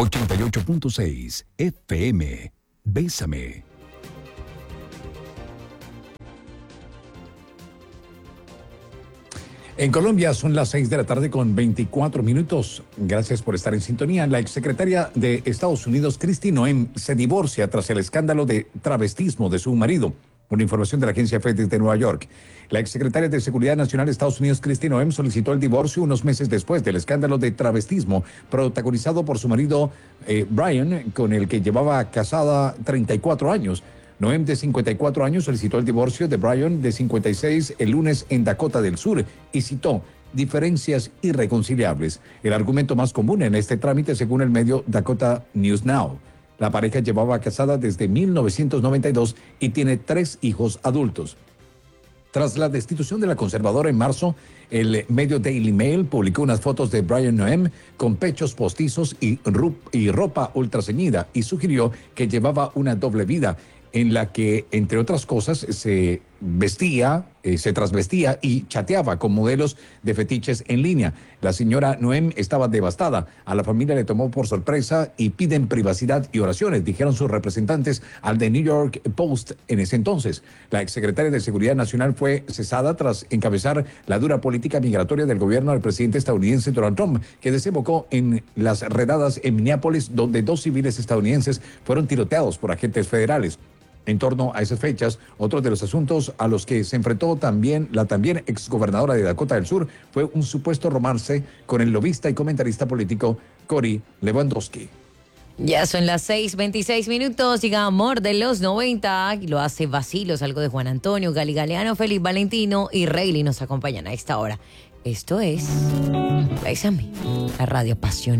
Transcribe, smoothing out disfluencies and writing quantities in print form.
88.6 FM. Bésame. En Colombia son las 6 de la tarde con 24 minutos. Gracias por estar en sintonía. La exsecretaria de Estados Unidos, Kristi Noem, se divorcia tras el escándalo de travestismo de su marido. Una información de la agencia FED de Nueva York. La exsecretaria de Seguridad Nacional de Estados Unidos, Kristi Noem, solicitó el divorcio unos meses después del escándalo de travestismo protagonizado por su marido Brian, con el que llevaba casada 34 años. Noem, de 54 años, solicitó el divorcio de Brian, de 56, el lunes en Dakota del Sur y citó diferencias irreconciliables. El argumento más común en este trámite, según el medio Dakota News Now. La pareja llevaba casada desde 1992 y tiene 3 hijos adultos. Tras la destitución de la conservadora en marzo, el medio Daily Mail publicó unas fotos de Brian Noem con pechos postizos y ropa ultraceñida y sugirió que llevaba una doble vida en la que, entre otras cosas, se vestía, se trasvestía y chateaba con modelos de fetiches en línea. La señora Noem estaba devastada. A la familia le tomó por sorpresa y piden privacidad y oraciones, dijeron sus representantes al The New York Post en ese entonces. La exsecretaria de Seguridad Nacional fue cesada tras encabezar la dura política migratoria del gobierno del presidente estadounidense Donald Trump, que desembocó en las redadas en Minneapolis, donde 2 civiles estadounidenses fueron tiroteados por agentes federales. En torno a esas fechas, otro de los asuntos a los que se enfrentó la también exgobernadora de Dakota del Sur fue un supuesto romance con el lobista y comentarista político Cory Lewandowski. Ya son las 6:26 minutos. Llega Amor de los 90 y lo hace Vacilos, algo de Juan Antonio, Gali Galeano, Feliz Valentino y Rayleigh nos acompañan a esta hora. Esto es Bésame, la radio pasional.